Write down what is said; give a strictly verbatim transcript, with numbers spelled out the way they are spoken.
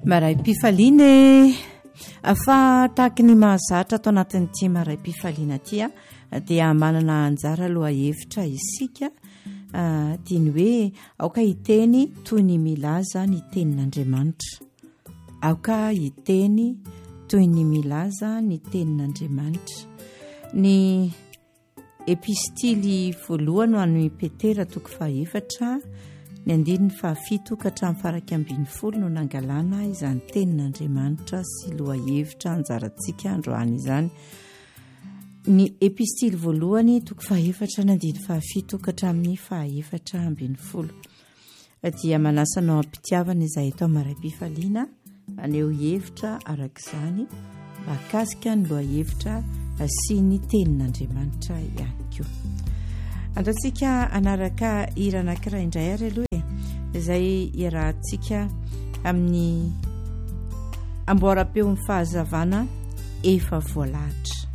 Maray-pifaliana e afa tahaky ny mahazatra atao anatin'ity maray-pifaliana ity a dia manana anjara aloha hevitra isika dia ny hoe aoka hiteny toy ny milaza ny tenin'Andriamanitra aoka hiteny toy ny milaza ny tenin'Andriamanitra. Ny epistily voalohany ho an'ny Petera toko fahaefatra ny andininy fahafito ka hatramin'ny faraka ambin'ny folo no nangalana izany tenin'Andriamanitra sy lohahevitra anjarantsika androany izany. Ny epistily voalohany toko fahaefatra ny andininy fahafito ka hatramin'ny fahaefatra ambin'ny folo dia manasanao ampitiavana izay atao maray-pifaliana aneo hevitra arak'izany mahakasika ny lohahevitra sy ny tenin'Andriamanitra ihany koa. Andatsika anaraka hira anankiray indray ary aloha e izay iarahantsika amin'ny amboara-peon'ny fahazavana efa voalahatra.